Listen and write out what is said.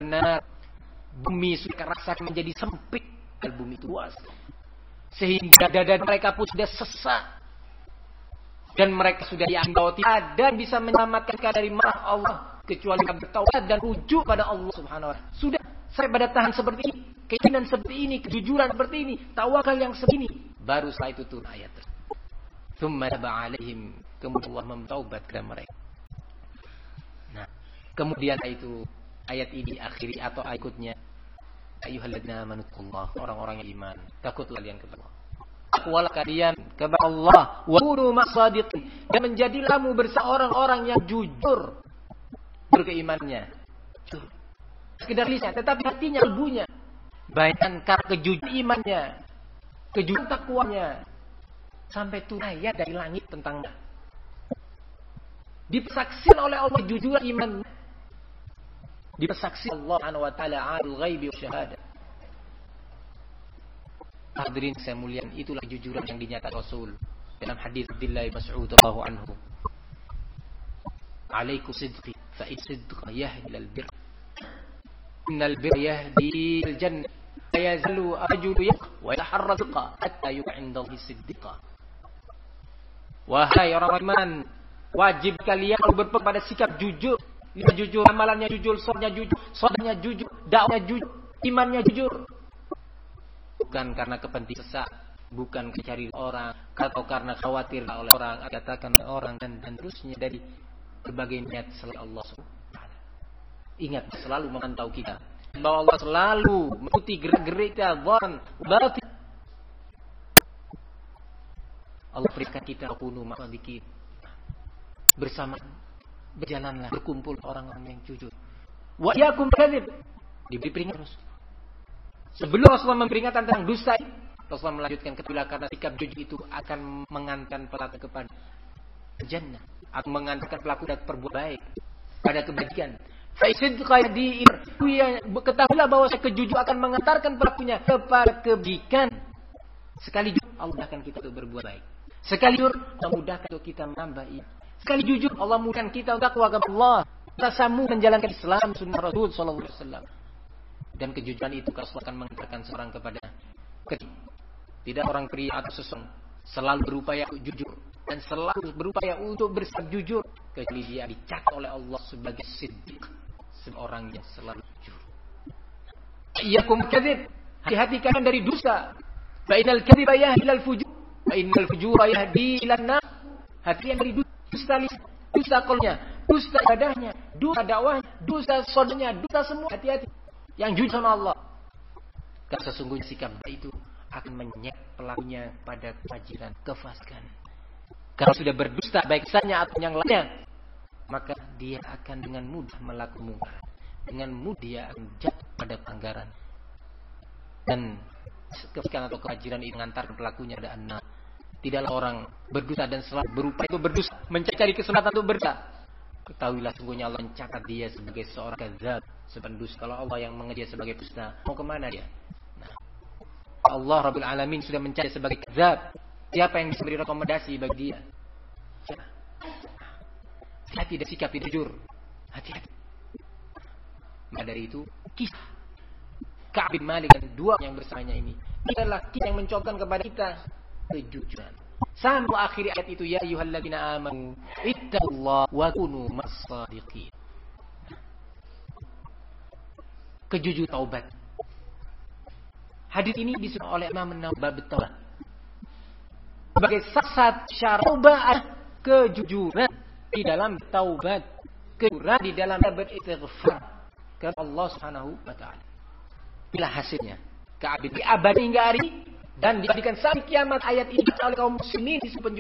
benar bumi sudah rasakan menjadi sempit, bumi itu luas. Sehingga dada mereka pun sudah sesak. Dan mereka sudah yakin bahwa tidak ada yang bisa menyelamatkan dari marah Allah kecuali bertaubat dan rujuk pada Allah Subhanahu wa taala. Sudah sampai pada tahan seperti ini, keinginan seperti ini, kejujuran seperti ini, tawakal yang seperti ini. Baru setelah itu turun ayat tersebut. Tsumma taba alaihim, kemudian Allah mentaubat kepada mereka. Nah, kemudian itu ayat ini akhiri atau ikutnya, ayyuhalladzina amanu taqullaha, orang-orang yang iman, takutlah kalian kepada Allah. Takwalah kalian kepada Allah, wa kunu ma'as-shadiqin, dan menjadilah kamu bersama orang-orang yang jujur berkeimanannya. Sekedar lisan, tetapi hatinya, kalbunya. Bayangkan kejujuran imannya, kejujuran takwanya, sampai turun ayat dari langit tentangnya. Dipersaksikan oleh Allah kejujuran iman. Dipersaksikan Allah Subhanahu wa taala alimul ghaibi wasyahadah. Hadirin saya muliakan, itulah kejujuran yang dinyatakan Rasul dalam hadis Abdullah bin Mas'ud radhiyallahu anhu. Alaikum sidqi fa sidqa yahdi ilal birr. Innal birra yahdi ilal jannah. La yazalu rajulu wa yataharra sidqa hatta yuqa 'inda Allahi siddiqa. Wahai orang beriman, wajib kalian berpegang pada sikap jujur. Jujur, amalannya jujur, solatnya jujur, salatnya jujur, dakwahnya jujur, imannya jujur. Bukan karena kepentingan sesak, bukan mencari orang, atau karena khawatir oleh orang, katakan orang dan terusnya dari berbagai niat selain Allah SWT. Ingat, selalu memantau kita bahwa Allah selalu mengikuti gerak-gerik kita, zahir, batin. Allah berikan kita kunu ma'adikir bersama, berjalanlah, berkumpul orang-orang yang jujur. Wa yakum kadzib, diberi peringatan terus. Sebelum Rasulullah memperingatkan tentang dusta, Rasulullah melanjutkan ketika karena sikap jujur itu akan mengantarkan pelaku kepada jannah, atau mengantarkan pelaku dan perbuat baik pada kebajikan. Ketahuilah bahwa kejujuran akan mengantarkan pelakunya kepada kebajikan. Sekali jujur, Allah mudahkan kita untuk berbuat baik. Sekali jujur, Allah mudahkan untuk kita menambah iman. Sekali jujur, Allah mudahkan kita untuk takwa kepada Allah. Kita samu menjalankan Islam sunnah Rasul sallallahu alaihi wasallam. Dan kejujuran itu akan mengantarkan seorang kepada tidak orang pria atau seseorang selalu berupaya untuk jujur dan selalu berupaya untuk bersikap jujur kecuali dia dicatat oleh Allah sebagai siddiq, seorang yang selalu jujur. Iyyakum kadzib, hati-hati kalian dari dusta. Fa innal kadziba yahdi ilal fujur, fa innal fujura yahdi ilan nar. Hati yang dari dusta lisan, dusta qalbnya, dusta ibadahnya, dusta dakwahnya, dusta sodanya, dusta semua. Hati-hati. Yang jujur sama Allah. Karena sesungguhnya sikap itu akan menyeret pelakunya pada kefajiran, kefasikan. Kalau sudah berdusta baik sanya atau yang lainnya, maka dia akan dengan mudah melakukan mungkar. Dengan mudah dia akan jatuh pada pelanggaran. Dan kefasikan atau kefajiran itu mengantarkan pelakunya ke neraka. Tidaklah orang berdusta dan selalu berupaya itu berdusta, mencari kesempatan untuk berdusta. Ketahuilah sungguhnya Allah mencatat dia sebagai seorang kadzab, sependusta. Kalau Allah yang mengejar sebagai dusta, mau kemana dia? Nah, Allah Rabbul Alamin sudah mencari sebagai kadzab. Siapa yang bisa beri rekomendasi bagi dia? Hati-hati dan sikap tidak jujur. Hati-hati. Maka dari itu, kisah Ka'ab bin Malik dan dua yang bersamanya ini adalah kisah yang mencontohkan kepada kita kejujuran. Sampai akhir ayat itu, ya ayyuhalladzina amanu ittaqullaha wa kunu mas-shadiqin. Kejujuran taubat. Hadis ini disebut oleh Imam An-Nawawi bab taubat. Sebagai syarat taubat, kejujuran di dalam taubat, kejujuran di dalam beristighfar kepada Allah Subhanahu wa taala. Inilah hasilnya. Ka'ab bin abadi hingga hari ini dan dijadikan sampai kiamat ayat ini oleh kaum muslimin di sepenjuru